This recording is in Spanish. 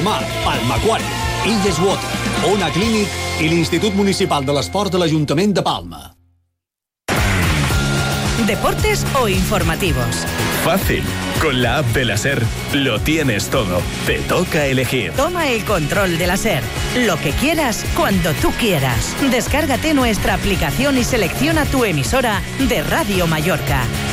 Mar, Palma Aquari, Illes Water, Ona Clínic i l'Institut Municipal de l'Esport de l'Ajuntament de Palma. ¿Deportes o informativos? Fácil. Con la app de la SER lo tienes todo. Te toca elegir. Toma el control de la SER. Lo que quieras, cuando tú quieras. Descárgate nuestra aplicación y selecciona tu emisora de Radio Mallorca.